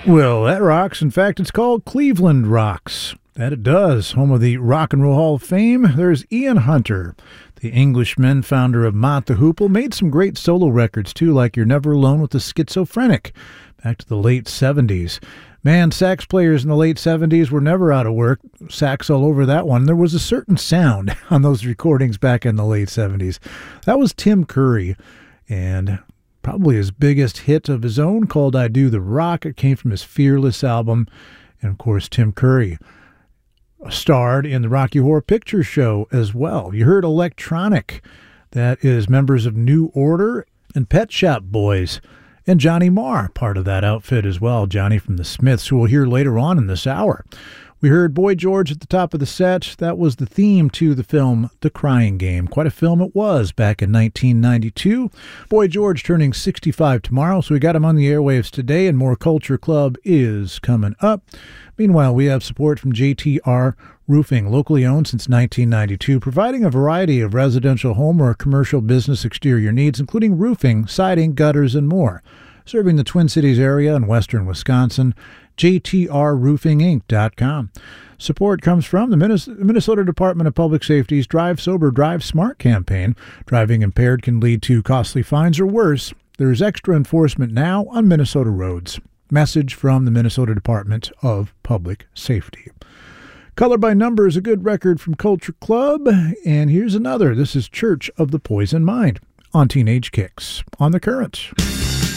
Well, that rocks. In fact, it's called Cleveland Rocks. That it does. Home of the Rock and Roll Hall of Fame, there's Ian Hunter. The Englishman, founder of Mott the Hoople, made some great solo records, too, like You're Never Alone with the Schizophrenic, back to the late 70s. Man, sax players in the late 70s were never out of work. Sax all over that one. There was a certain sound on those recordings back in the late 70s. That was Tim Curry, and probably his biggest hit of his own, called I Do the Rock. It came from his Fearless album. And, of course, Tim Curry starred in the Rocky Horror Picture Show as well. You heard Electronic. That is members of New Order and Pet Shop Boys. And Johnny Marr, part of that outfit as well. Johnny from the Smiths, who we'll hear later on in this hour. We heard Boy George at the top of the set. That was the theme to the film The Crying Game. Quite a film it was back in 1992. Boy George turning 65 tomorrow, so we got him on the airwaves today, and More Culture Club is coming up. Meanwhile, we have support from JTR Roofing, locally owned since 1992, providing a variety of residential home or commercial business exterior needs, including roofing, siding, gutters, and more. Serving the Twin Cities area and western Wisconsin, jtrroofinginc.com. Support comes from the Minnesota Department of Public Safety's Drive Sober, Drive Smart campaign. Driving impaired can lead to costly fines or worse. There's extra enforcement now on Minnesota roads. Message from the Minnesota Department of Public Safety. Color by Number is a good record from Culture Club. And here's another. This is Church of the Poison Mind on Teenage Kicks on The Current.